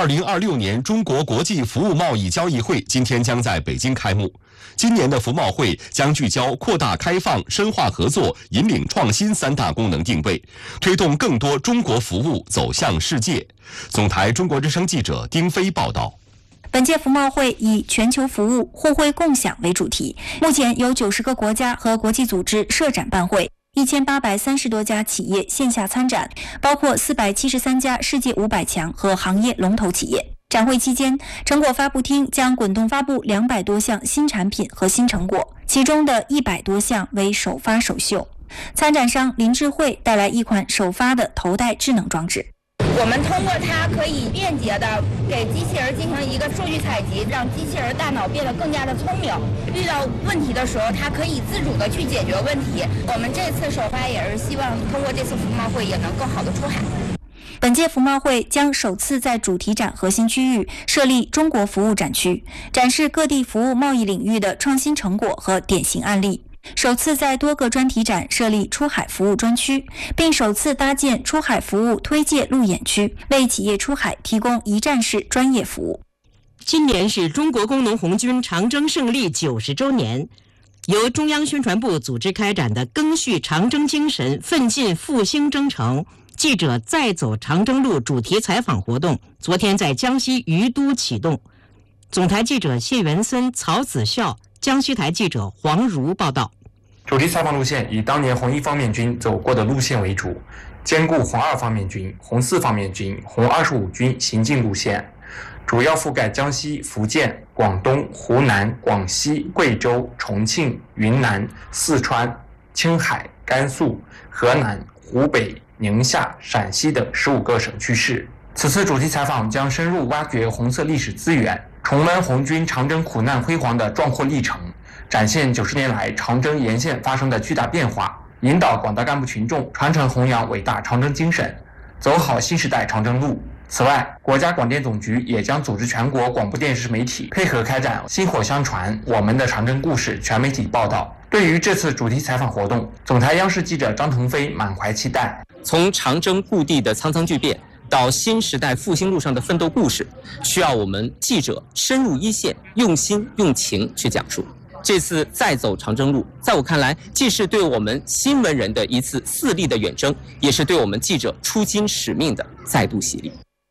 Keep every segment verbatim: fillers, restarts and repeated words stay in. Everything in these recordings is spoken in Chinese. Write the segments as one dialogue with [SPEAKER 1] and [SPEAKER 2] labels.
[SPEAKER 1] 二零二六年中国国际服务贸易交易会今天将在北京开幕。今年的服贸会将聚焦扩大开放、深化合作、引领创新三大功能定位，推动更多中国服务走向世界。总台中国之声记者丁飞报道。
[SPEAKER 2] 本届服贸会以全球服务互惠共享为主题，目前有九十个国家和国际组织设展办会，一千八百三十多家企业线下参展，包括四百七十三家世界五百强和行业龙头企业。展会期间，成果发布厅将滚动发布两百多项新产品和新成果，其中的一百多项为首发首秀。参展商林智慧带来一款首发的头戴智能装置。
[SPEAKER 3] 我们通过它可以便捷的给机器人进行一个数据采集，让机器人大脑变得更加的聪明。遇到问题的时候，它可以自主的去解决问题。我们这次首发也是希望通过这次服贸会也能更好的出海。
[SPEAKER 2] 本届服贸会将首次在主题展核心区域设立中国服务展区，展示各地服务贸易领域的创新成果和典型案例。首次在多个专题展设立出海服务专区，并首次搭建出海服务推介路演区，为企业出海提供一站式专业服务。
[SPEAKER 4] 今年是中国工农红军长征胜利九十周年，由中央宣传部组织开展的赓续长征精神，奋进复兴征程记者再走长征路主题采访活动昨天在江西于都启动。总台记者谢元森、曹子孝，江西台记者黄如报道。
[SPEAKER 5] 主题采访路线以当年红一方面军走过的路线为主，兼顾红二方面军、红四方面军、红二十五军行进路线，主要覆盖江西、福建、广东、湖南、广西、贵州、重庆、云南、四川、青海、甘肃、河南、湖北、宁夏、陕西等十五个省区市。此次主题采访将深入挖掘红色历史资源，重温红军长征苦难辉煌的壮阔历程，展现九十年来长征沿线发生的巨大变化，引导广大干部群众传承弘扬伟大长征精神，走好新时代长征路。此外，国家广电总局也将组织全国广播电视媒体配合开展薪火相传我们的长征故事全媒体报道。对于这次主题采访活动，总台央视记者张腾飞满怀期待。
[SPEAKER 6] 从长征故地的苍苍巨变到新时代复兴路上的奋斗故事，需要我们记者深入一线，用心用情去讲述。这次再走长征路，在我看来，既是对我们新闻人的一次四立的远征，也是对我们记者出京使命的再度洗礼。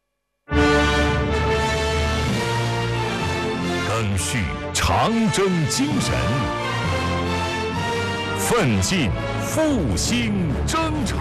[SPEAKER 7] 赓续长征精神，奋进复兴征程。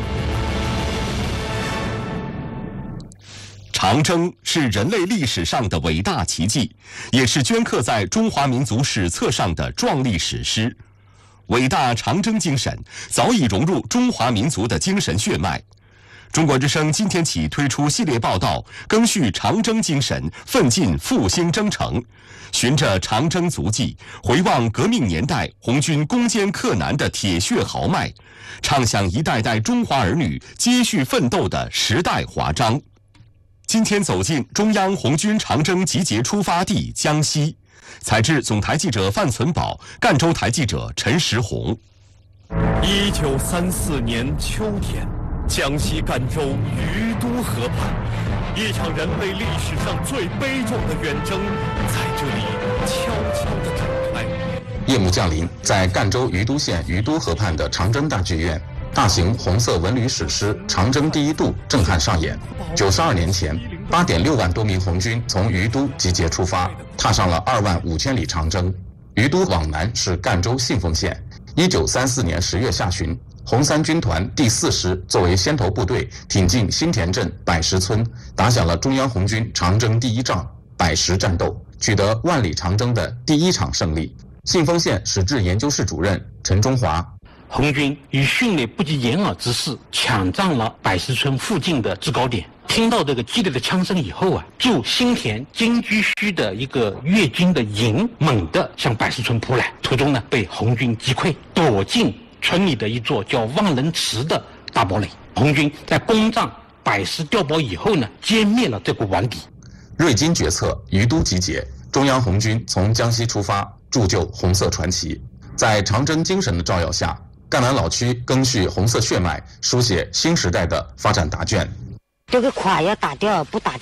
[SPEAKER 1] 长征是人类历史上的伟大奇迹，也是镌刻在中华民族史册上的壮丽史诗。伟大长征精神早已融入中华民族的精神血脉。中国之声今天起推出系列报道，赓续长征精神，奋进复兴征程，循着长征足迹，回望革命年代红军攻坚克难的铁血豪迈，唱响一代代中华儿女接续奋斗的时代华章。今天走进中央红军长征集结出发地江西，采制总台记者范存宝，赣州台记者陈石红。
[SPEAKER 7] 一九三四年秋天，江西赣州于都河畔，一场人类历史上最悲壮的远征在这里悄悄地展开。
[SPEAKER 8] 夜幕降临，在赣州于都县于都河畔的长征大剧院，大型红色文旅史诗《长征第一渡》震撼上演。九十二年前，八点六万多名红军从于都集结出发，踏上了二万五千里长征。于都往南是赣州信丰县。一九三四年十月下旬，红三军团第四师作为先头部队，挺进新田镇百石村，打响了中央红军长征第一仗百石战斗，取得万里长征的第一场胜利。信丰县史志研究室主任陈中华。
[SPEAKER 9] 红军以迅雷不及掩耳之势抢占了百石村附近的制高点。听到这个激烈的枪声以后啊，就新田金居胥的一个越军的营猛地向百石村扑来，途中呢被红军击溃，躲进村里的一座叫望人池的大堡垒。红军在攻占百石碉堡以后呢，歼灭了这股顽敌。
[SPEAKER 8] 瑞金决策，于都集结，中央红军从江西出发，铸就红色传奇。在长征精神的照耀下，赣南老区赓续红色血脉，书写新时代的发展答卷。
[SPEAKER 10] 这个垮要打掉，不打